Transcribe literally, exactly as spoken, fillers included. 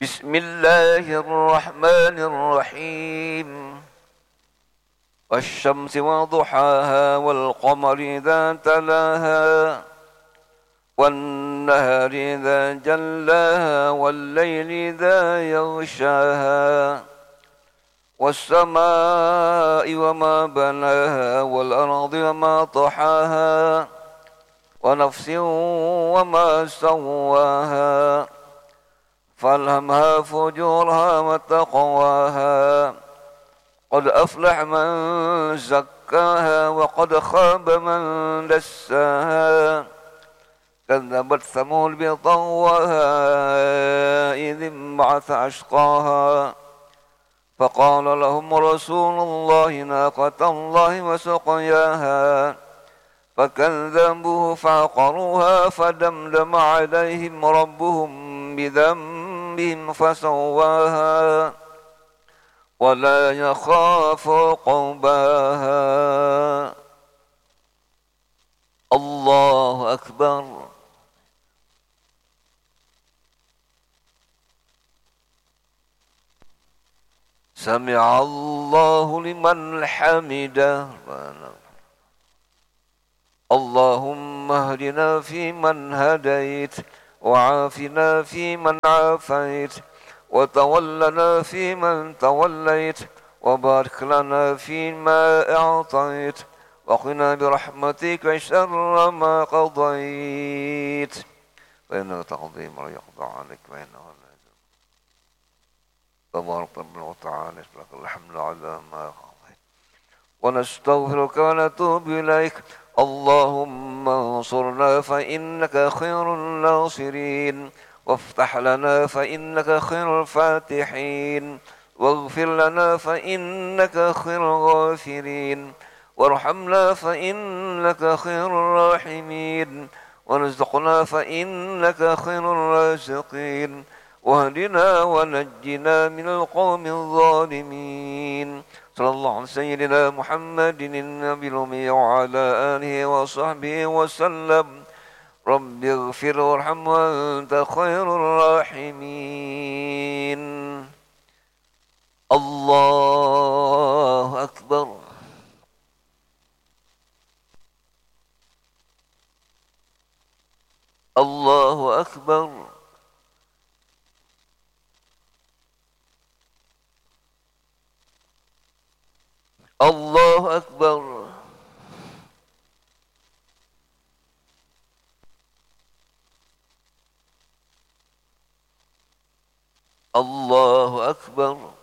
بسم الله الرحمن الرحيم والشمس وضحاها والقمر إذا تلاها والنهار إذا جلاها والليل إذا يغشاها والسماء وما بناها والأرض وما طحاها ونفس وما سواها فألهمها فجورها وتقواها قد أفلح من زكاها وقد خاب من دساها كذبت ثمود بطغواها إذ انبعث أشقاها فقال لهم رسول الله ناقة الله وسقياها فكذبوه فعقروها فدمدم عليهم ربهم بذنبهم فسواها ولا يخاف عقباها. الله أكبر. سمع الله لمن حمده. اللهم اهدنا فيمن هديت وعافنا فيمن عافيت وتولنا فيمن توليت وبارك لنا فيما أعطيت وقنا برحمتك شر ما قضيت فإنك تقضي ولا يقضى عليك وإنه لا يذل تبارك ربنا وتعالى لك الحمد على ما قضيت ونستغفرك ونتوب إليك. اللهم انصرنا فإنك خير الناصرين وافتح لنا فإنك خير الفاتحين واغفر لنا فإنك خير الغافرين وارحمنا فإنك خير الراحمين وارزقنا فإنك خير الرازقين واهدنا ونجنا من القوم الظالمين. صلى الله على سيدنا محمد النبي الأمي وعلى آله وصحبه وسلم. رب اغفر وارحم وأنت خير الراحمين. الله أكبر. الله أكبر. الله أكبر. الله أكبر.